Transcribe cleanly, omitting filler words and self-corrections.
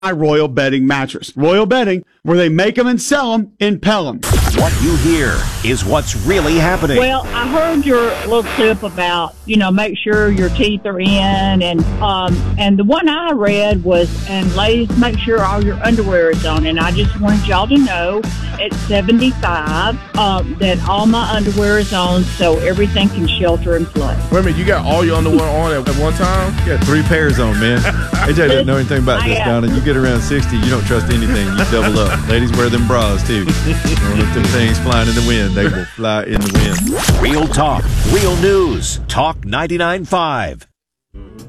Royal Bedding mattress. Royal Bedding, where they make them and sell them in Pelham. What you hear is what's really happening. Well, I heard your little clip about, make sure your teeth are in, and the one I read was, and ladies, make sure all your underwear is on. And I just wanted y'all to know at 75 that all my underwear is on, so everything can shelter in place. Wait a minute, you got all your underwear on at one time? You got 3 pairs on, man. AJ doesn't know anything about this, Donna. You get around 60, you don't trust anything. You double up. Ladies wear them bras, too. Don't let them things flying in the wind. They will fly in the wind. Real talk, real news. Talk 99.5.